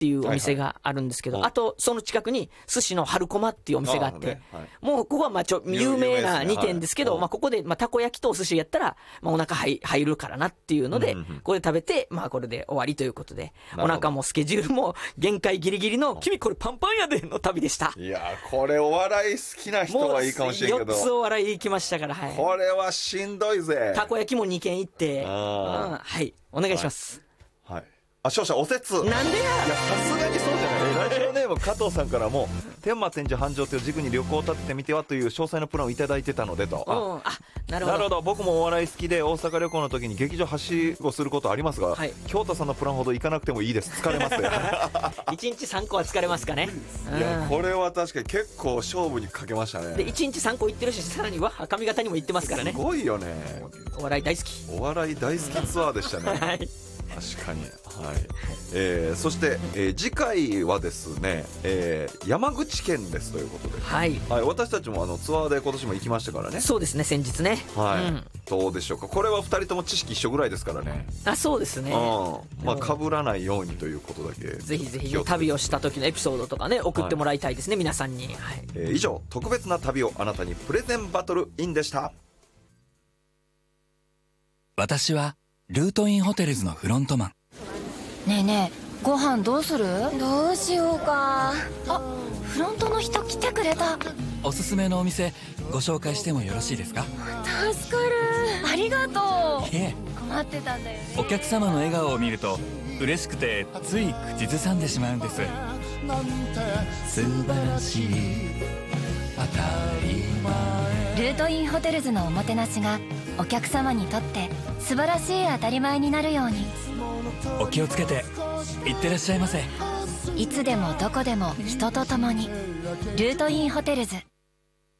っていうお店があるんですけど、あとその近くに寿司の春駒っていうお店があって、もうここはまあ有名な2店ですけど、まあここでまあたこ焼きとお寿司やったらまあお腹入るからなっていうので、これ食べてまあこれで終わりということで、お腹もスケジュールも限界ギリギリの君これパンパンやでの旅でした。 いやこれお笑い好きな人はいいかもしれんけど、 4つお笑い行きましたから、 これはしんどいぜ。 たこ焼きも2軒行って、はい、お願いします。 はい。勝者おせつ。 なんでや。 いやさすがにそうじゃない。ラジオネーム加藤さんからも天満天寿繁盛という軸に旅行を立ててみてはという詳細なプランをいただいてたのでと。 なるほど。 僕もお笑い好きで大阪旅行の時に劇場はしごすることありますが、京太さんのプランほど行かなくてもいいです。疲れますよ。 1日3個は疲れますかね。 いやこれは確かに結構勝負にかけましたね。 で1日3個行ってるし、さらには上方にも行ってますからね。 すごいよね。 お笑い大好き。 お笑い大好きツアーでしたね。はい、確かに。はい。そして、次回はですね、山口県ですということで、はい、私たちもツアーで今年も行きましたからね。 そうですね、先日ね。 はい。どうでしょうか。これは2人とも知識一緒ぐらいですからね。 そうですね。 まあ被らないようにということだけ。 ぜひぜひ旅をした時のエピソードとかね送ってもらいたいですね、皆さんに。はい。 以上特別な旅をあなたにプレゼンバトルインでした。 私はルートインホテルズのフロントマン。 ねえねえ、ご飯どうする？ どうしようか。 フロントの人来てくれた。 おすすめのお店ご紹介してもよろしいですか？ 助かる。 ありがとう。 いえ、 困ってたんだよね。 お客様の笑顔を見ると嬉しくてつい口ずさんでしまうんです。素晴らしい当たり前。 ルートインホテルズのおもてなしがお客様にとって素晴らしい当たり前になるように。 お気をつけていってらっしゃいませ。 いつでもどこでも人と共にルートインホテルズ。